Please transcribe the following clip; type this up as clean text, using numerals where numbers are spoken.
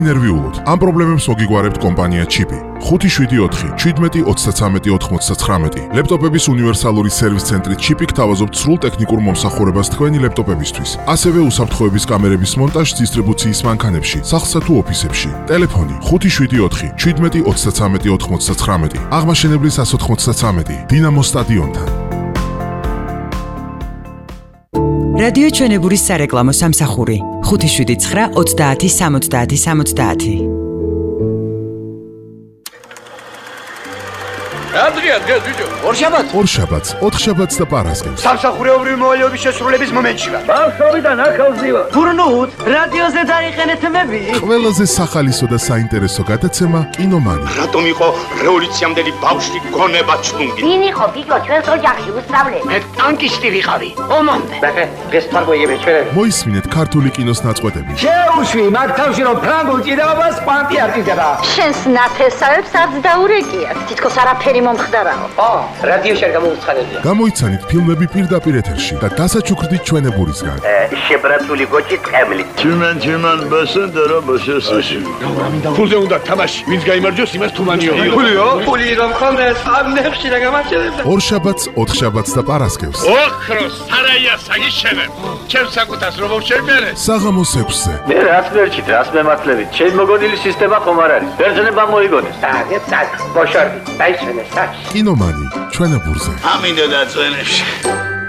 ნერვიულოთ. ამ პრობლემებს მოგიგვარებთ კომპანია ჩიპი. 574 17 33 99. ლეპტოპების უნივერსალური სერვის ცენტრი ჩიპი გთავაზობთ სრულ ტექნიკურ მომსახურებას თქვენი ლეპტოპებისთვის. ასევე უსაფრთხოების კამერების მონტაჟს დისტრიბუციის მანქანებში, სახლსა თუ ოფისებში. ტელეფონი 574 17 33 99. აღმაშენებლის 193 დინამო სტადიონთან. რადიო ჩვენებურის სარეკლამო სამსახური 579 30 70 70. Adria, ბიჭო. ორშაბათს, ოთხშაბათს და პარასკევს. სამსახურეობრივი მოვალეობის შესრულების მომენტში ვარ. ბავშვობიდან ახალზი ვარ. გურნუთ, რადიოზე დაიყენეთ მები. ყველაზე სახალისო და საინტერესო გადაცემა კინომანი. რატომ იყო რევოლუციამდელი ბავშვი გონება ჩუნგი? ვინ იყო ბიჭო ჩვენს ოჯახში უსწავლელი? მე ტანკისტი ვიყავი. ომამდე. ბახე, ეს თარგოიები ჩვენ. მოისმინეთ ქართული კინოს ნაწყვეტები. შეუშვი მაგ თავში რომ ფრანგულ ჭიდაობას პანტი არ ჭიდება. შენს ნათესავებს არც დაურეკიათ. თითქოს არაფერი მომხდარაო. რადიოში არ გამოუცხადებია. გამოიცანით ფილმები პირდაპირ ეთერში და დასაჩუქრდით ჩვენებურისგან. შებრაცული გოჭი ტყემლი. Чиман басендера басесაში. ფულზე უნდა თამაში. ვინც გაიმარჯვოს, იმას თუმანიო. ფულიო? ფული რომ ხონდეს, ამნებში რა გამარჯვებდა. ორშაბათს, ოთხშაბათს და პარასკევს. ოქროს სარაია საგიშენებ. ჩემს საკუთას რომ შევბერე. საღამოს 6-ზე. მე რაც მერჩით, რას მემართლებით. ჩემ მოგონილი სისტემა ხომ არ არის. ბერძნება მოიგონეს. აგეთ საკ, ბოშორდი, დაისვენეს საკ. კინომანი ჩვენებურზე. ამინდა დაწვენებში.